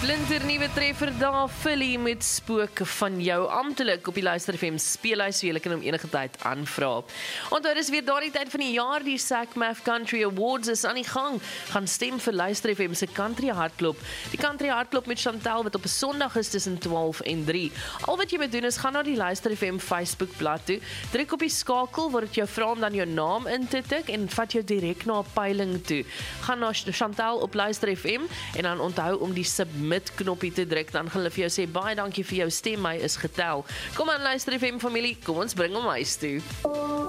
Splinternuwe treffer daar, Philly met spook van jou amptelik op die Luister FM speellys, so jy kan hom enige tyd aanvra. Onthou, dis weer daardie tyd van die jaar, die SACMAF Country Awards is aan die gang. Gaan stem vir Luister FM se Country Hartklop. Die Country Hartklop met Chantal wat op 'n Sondag is tussen 12 en 3. Al wat jy moet doen is gaan na die Luister FM Facebook bladsy toe, druk op die skakel waar dit jou vra om dan jou naam in te tik en vat jou direk na 'n peiling toe. Gaan na Chantal op Luister FM en dan onthou om die submit knoppie te druk, dan gaan hulle vir jou sê baie dankie vir jou stem, my is getel. Kom aan Luister FM familie, kom ons bring hom huis toe.